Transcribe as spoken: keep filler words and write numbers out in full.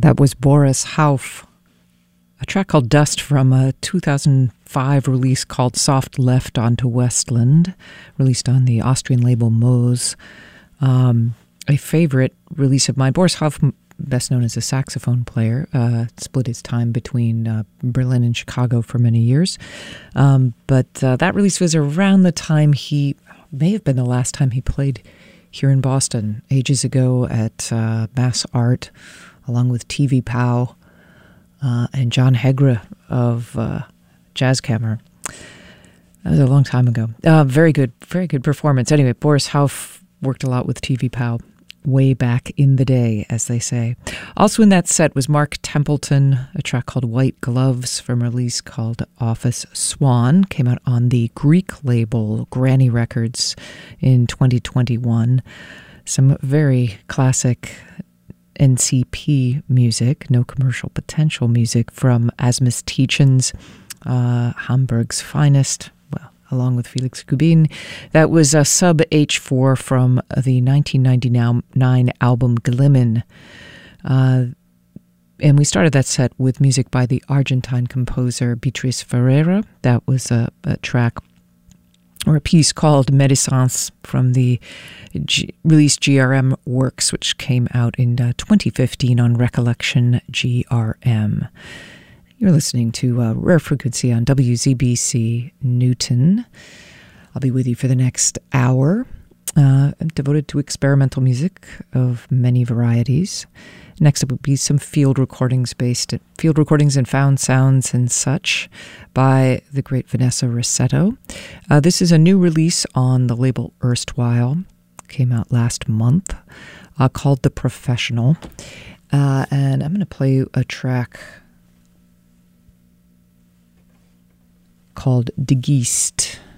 That was Boris Hauff, a track called Dust from a two thousand five release called Soft Left Onto Westland, released on the Austrian label Moz. Um, a favorite release of mine. Boris Hauff, best known as a saxophone player, uh, split his time between uh, Berlin and Chicago for many years. Um, but uh, that release was around the time he, may have been the last time he played here in Boston, ages ago at uh, Mass Art, along with T V Pow uh, and John Hegra of uh, Jazzkammer. That was a long time ago. Uh, very good, very good performance. Anyway, Boris Hauff worked a lot with T V Pow way back in the day, as they say. Also in that set was Mark Templeton, a track called White Gloves from a release called Office Swan. Came out on the Greek label Granny Records in twenty twenty-one. Some very classic N C P music, no commercial potential music, from Asmus Tietjens, uh, Hamburg's finest, well, along with Felix Kubin. That was a sub H four from the nineteen ninety-nine album Glimmin. Uh, and we started that set with music by the Argentine composer Beatriz Ferreira. That was a, a track or a piece called Médisance from the G- release G R M Works, which came out in uh, twenty fifteen on Recollection G R M. You're listening to uh, Rare Frequency on W Z B C Newton. I'll be with you for the next hour, uh, devoted to experimental music of many varieties. Next up will be some field recordings based at field recordings and found sounds and such by the great Vanessa Rossetto. Uh, this is a new release on the label Erstwhile. Came out last month, uh, called The Professional. Uh, and I'm going to play you a track called De Geest.